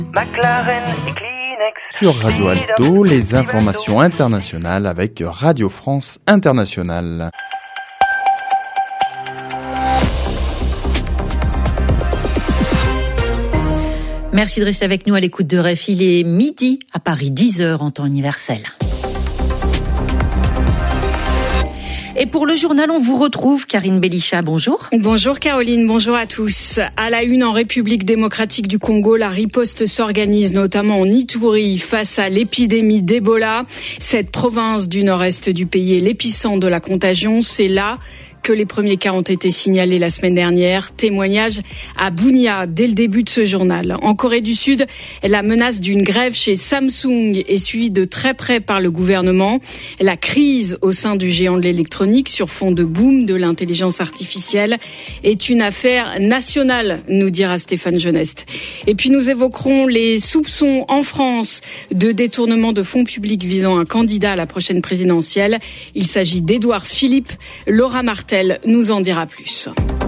McLaren et Kleenex. Sur Radio Alto, les informations internationales avec Radio France Internationale. Merci de rester avec nous à l'écoute de RFI. Il est midi à Paris, 10h en temps universel. Et pour le journal, on vous retrouve Karine Belisha, bonjour. Bonjour Caroline, bonjour à tous. À la une, en République démocratique du Congo, la riposte s'organise notamment en Ituri face à l'épidémie d'Ebola. Cette province du nord-est du pays est l'épicentre de la contagion. C'est là que les premiers cas ont été signalés la semaine dernière. Témoignage à Bunia dès le début de ce journal. En Corée du Sud, la menace d'une grève chez Samsung est suivie de très près par le gouvernement. La crise au sein du géant de l'électronique sur fond de boom de l'intelligence artificielle est une affaire nationale, nous dira Stéphane Genest. Et puis nous évoquerons les soupçons en France de détournement de fonds publics visant un candidat à la prochaine présidentielle. Il s'agit d'Édouard Philippe. Laura Martin nous en dira plus.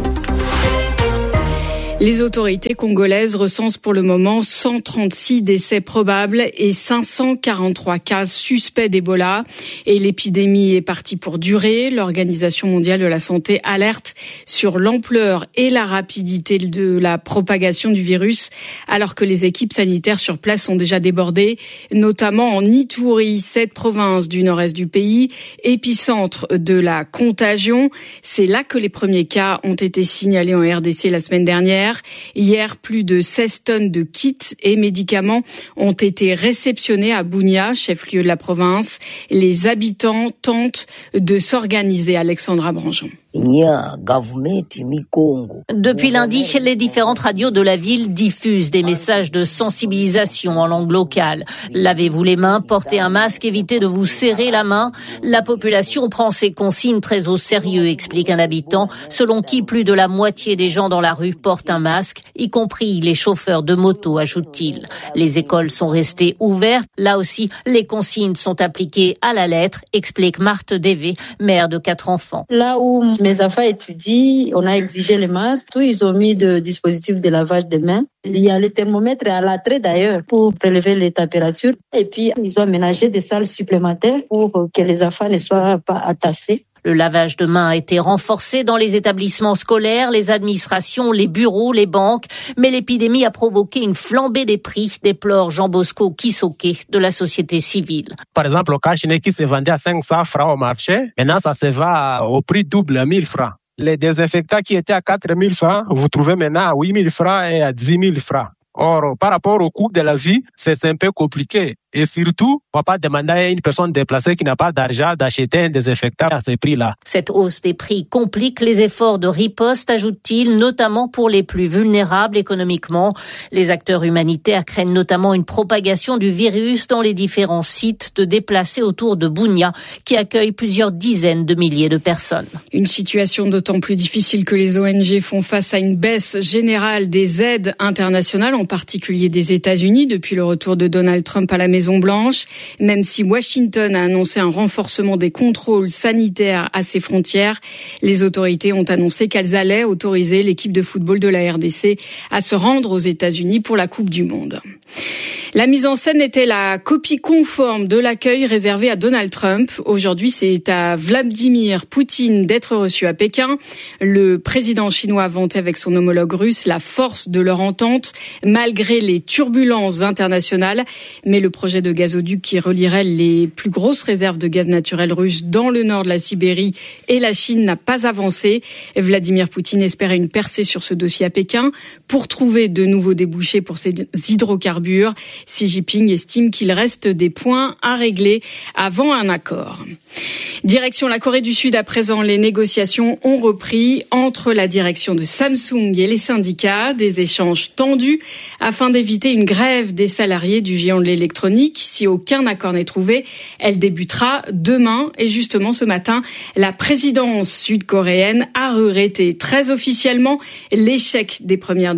Les autorités congolaises recensent pour le moment 136 décès probables et 543 cas suspects d'Ebola. Et l'épidémie est partie pour durer. L'Organisation mondiale de la santé alerte sur l'ampleur et la rapidité de la propagation du virus, alors que les équipes sanitaires sur place sont déjà débordées, notamment en Ituri, cette province du nord-est du pays, épicentre de la contagion. C'est là que les premiers cas ont été signalés en RDC la semaine dernière. Hier, plus de 16 tonnes de kits et médicaments ont été réceptionnés à Bunia, chef-lieu de la province. Les habitants tentent de s'organiser. Alexandra Branjon. Depuis lundi, les différentes radios de la ville diffusent des messages de sensibilisation en langue locale. Lavez-vous les mains, portez un masque, évitez de vous serrer la main. La population prend ces consignes très au sérieux, explique un habitant, selon qui plus de la moitié des gens dans la rue portent un masque, y compris les chauffeurs de moto, ajoute-t-il. Les écoles sont restées ouvertes. Là aussi, les consignes sont appliquées à la lettre, explique Marthe Dévé, mère de 4 enfants. Là où mes enfants étudient, on a exigé les masques. Tous, ils ont mis de dispositifs de lavage des mains. Il y a le thermomètre à l'entrée d'ailleurs pour prélever les températures. Et puis, ils ont aménagé des salles supplémentaires pour que les enfants ne soient pas atassés. Le lavage de mains a été renforcé dans les établissements scolaires, les administrations, les bureaux, les banques. Mais l'épidémie a provoqué une flambée des prix, déplore Jean-Bosco Kisoké de la société civile. Par exemple, le cache-nez qui se vendait à 500 francs au marché, maintenant ça se vend au prix double à 1000 francs. Les désinfectants qui étaient à 4000 francs, vous trouvez maintenant à 8000 francs et à 10 000 francs. Or, par rapport au coût de la vie, c'est un peu compliqué. Et surtout, on va pas demander à une personne déplacée qui n'a pas d'argent d'acheter un désinfectant à ces prix-là. Cette hausse des prix complique les efforts de riposte, ajoute-t-il, notamment pour les plus vulnérables économiquement. Les acteurs humanitaires craignent notamment une propagation du virus dans les différents sites de déplacés autour de Bunia, qui accueille plusieurs dizaines de milliers de personnes. Une situation d'autant plus difficile que les ONG font face à une baisse générale des aides internationales, en particulier des États-Unis, depuis le retour de Donald Trump à la Maison-Blanche, même si Washington a annoncé un renforcement des contrôles sanitaires à ses frontières. Les autorités ont annoncé qu'elles allaient autoriser l'équipe de football de la RDC à se rendre aux États-Unis pour la Coupe du Monde. La mise en scène était la copie conforme de l'accueil réservé à Donald Trump. Aujourd'hui, c'est à Vladimir Poutine d'être reçu à Pékin. Le président chinois a vanté avec son homologue russe la force de leur entente, malgré les turbulences internationales. Mais le projet de gazoduc qui relierait les plus grosses réserves de gaz naturel russes dans le nord de la Sibérie et la Chine n'a pas avancé. Vladimir Poutine espérait une percée sur ce dossier à Pékin pour trouver de nouveaux débouchés pour ces hydrocarbures. Xi Jinping estime qu'il reste des points à régler avant un accord. Direction la Corée du Sud à présent, les négociations ont repris entre la direction de Samsung et les syndicats, des échanges tendus afin d'éviter une grève des salariés du géant de l'électronique. Si aucun accord n'est trouvé, elle débutera demain. Et justement ce matin, la présidence sud-coréenne a regretté très officiellement l'échec des premières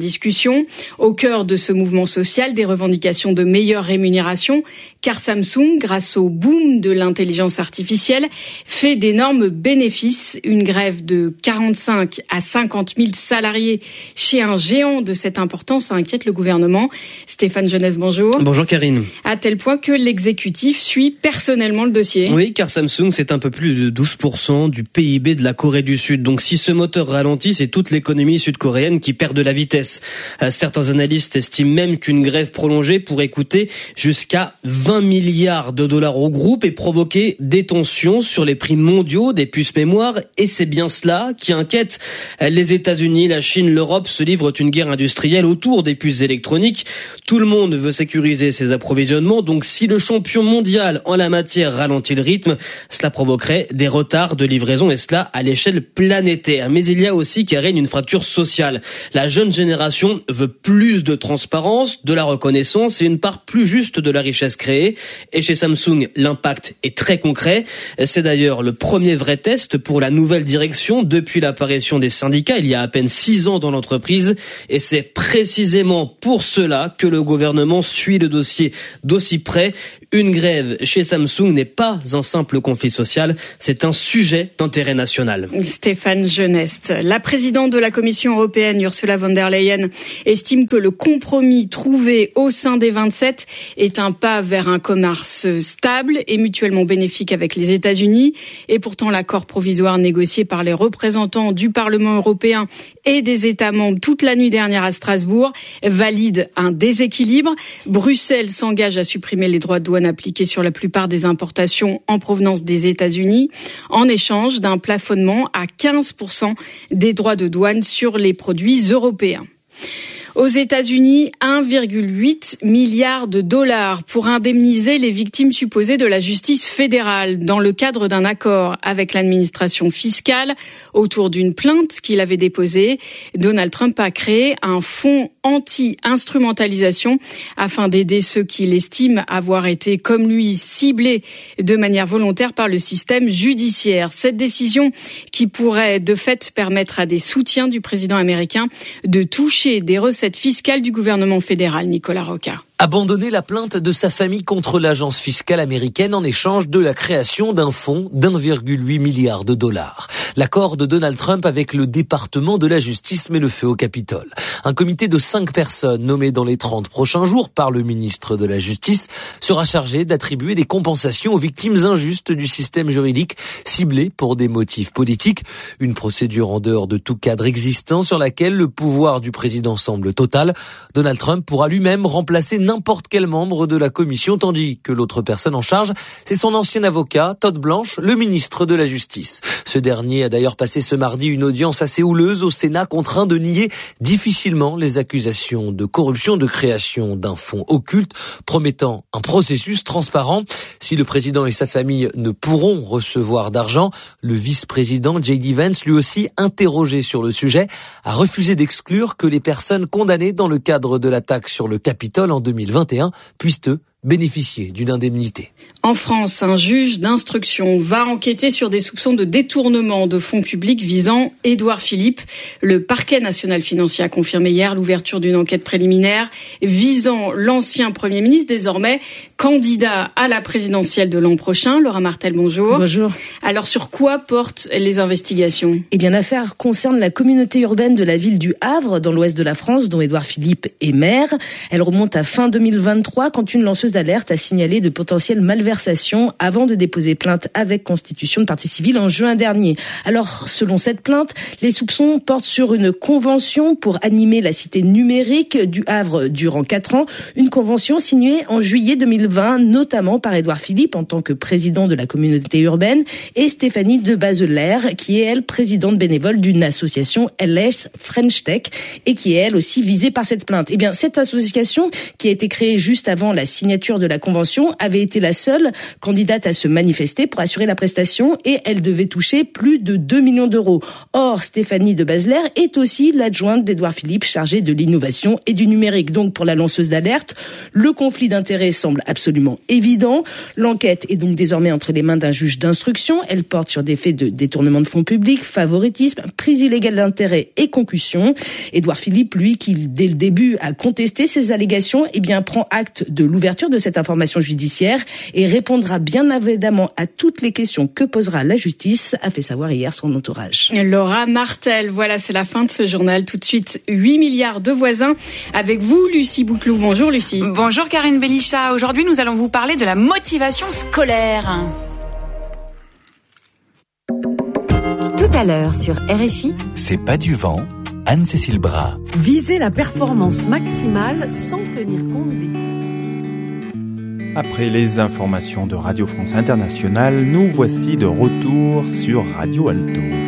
discussion. Au cœur de ce mouvement social, des revendications de meilleure rémunération, car Samsung, grâce au boom de l'intelligence artificielle, fait d'énormes bénéfices. Une grève de 45 à 50 000 salariés chez un géant de cette importance inquiète le gouvernement. Stéphane Jeunesse, bonjour. Bonjour Karine. À tel point que l'exécutif suit personnellement le dossier. Oui, car Samsung, c'est un peu plus de 12% du PIB de la Corée du Sud. Donc si ce moteur ralentit, c'est toute l'économie sud-coréenne qui perd de la vitesse. Certains analystes estiment même qu'une grève prolongée pourrait coûter jusqu'à 20 milliards de dollars au groupe et provoquer des tensions sur les prix mondiaux des puces mémoire. Et c'est bien cela qui inquiète les États-Unis, la Chine, l'Europe se livrent une guerre industrielle autour des puces électroniques. Tout le monde veut sécuriser ses approvisionnements. Donc si le champion mondial en la matière ralentit le rythme, cela provoquerait des retards de livraison et cela à l'échelle planétaire. Mais il y a aussi qui règne une fracture sociale. La jeune génération veut plus de transparence, de la reconnaissance et une part plus juste de la richesse créée. Et chez Samsung, l'impact est très concret. C'est d'ailleurs le premier vrai test pour la nouvelle direction depuis l'apparition des syndicats il y a à peine 6 ans dans l'entreprise. Et c'est précisément pour cela que le gouvernement suit le dossier d'aussi près. Une grève chez Samsung n'est pas un simple conflit social, c'est un sujet d'intérêt national. Stéphane Jeunesse. La présidente de la Commission européenne, Ursula von der Leyen, estime que le compromis trouvé au sein des 27 est un pas vers un commerce stable et mutuellement bénéfique avec les États-Unis. Et pourtant, l'accord provisoire négocié par les représentants du Parlement européen et des États membres toute la nuit dernière à Strasbourg valide un déséquilibre. Bruxelles s'engage à supprimer les droits de douane appliqués sur la plupart des importations en provenance des États-Unis en échange d'un plafonnement à 15% des droits de douane sur les produits européens. Aux États-Unis, 1,8 milliard de dollars pour indemniser les victimes supposées de la justice fédérale dans le cadre d'un accord avec l'administration fiscale autour d'une plainte qu'il avait déposée. Donald Trump a créé un fonds anti-instrumentalisation afin d'aider ceux qui l'estiment avoir été, comme lui, ciblés de manière volontaire par le système judiciaire. Cette décision qui pourrait de fait permettre à des soutiens du président américain de toucher des recettes fiscale du gouvernement fédéral. Nicolas Roca. Abandonner la plainte de sa famille contre l'agence fiscale américaine en échange de la création d'un fonds d'1,8 milliard de dollars. L'accord de Donald Trump avec le département de la justice met le feu au Capitole. Un comité de 5 personnes nommées dans les 30 prochains jours par le ministre de la Justice sera chargé d'attribuer des compensations aux victimes injustes du système juridique ciblées pour des motifs politiques. Une procédure en dehors de tout cadre existant sur laquelle le pouvoir du président semble total. Donald Trump pourra lui-même remplacer n'importe quel membre de la commission, tandis que l'autre personne en charge, c'est son ancien avocat, Todd Blanche, le ministre de la Justice. Ce dernier a d'ailleurs passé ce mardi une audience assez houleuse au Sénat, contraint de nier difficilement les accusations de corruption de création d'un fonds occulte, promettant un processus transparent. Si le président et sa famille ne pourront recevoir d'argent, le vice-président J.D. Vance, lui aussi interrogé sur le sujet, a refusé d'exclure que les personnes condamnées dans le cadre de l'attaque sur le Capitole en 2021 puissent bénéficier d'une indemnité. En France, un juge d'instruction va enquêter sur des soupçons de détournement de fonds publics visant Édouard Philippe. Le parquet national financier a confirmé hier l'ouverture d'une enquête préliminaire visant l'ancien Premier ministre, désormais candidat à la présidentielle de l'an prochain. Laura Martel, bonjour. Bonjour. Alors, sur quoi portent les investigations ? Eh bien, l'affaire concerne la communauté urbaine de la ville du Havre, dans l'ouest de la France, dont Édouard Philippe est maire. Elle remonte à fin 2023, quand une lanceuse d'alerte a signalé de potentielles malversations avant de déposer plainte avec constitution de partie civile en juin dernier. Alors, selon cette plainte, les soupçons portent sur une convention pour animer la cité numérique du Havre durant 4 ans. Une convention signée en juillet 2020, notamment par Édouard Philippe en tant que président de la communauté urbaine et Stéphanie de Baselère, qui est, elle, présidente bénévole d'une association LS French Tech et qui est, elle aussi, visée par cette plainte. Eh bien, cette association, qui a été créée juste avant la signature signature de la convention, avait été la seule candidate à se manifester pour assurer la prestation et elle devait toucher plus de 2 millions d'euros. Or, Stéphanie de Basler est aussi l'adjointe d'Édouard Philippe chargée de l'innovation et du numérique. Donc, pour la lanceuse d'alerte, le conflit d'intérêts semble absolument évident. L'enquête est donc désormais entre les mains d'un juge d'instruction. Elle porte sur des faits de détournement de fonds publics, favoritisme, prise illégale d'intérêt et concussion. Édouard Philippe, lui, qui dès le début a contesté ces allégations, prend acte de l'ouverture de cette information judiciaire et répondra bien évidemment à toutes les questions que posera la justice, a fait savoir hier son entourage. Laura Martel, voilà, c'est la fin de ce journal. Tout de suite, 8 milliards de voisins. Avec vous, Lucie Bouclou. Bonjour, Lucie. Bonjour, Karine Belichat. Aujourd'hui, nous allons vous parler de la motivation scolaire. Tout à l'heure sur RFI. C'est pas du vent. Anne-Cécile Bras. Viser la performance maximale sans tenir compte des... Après les informations de Radio France Internationale, nous voici de retour sur Radio Alto.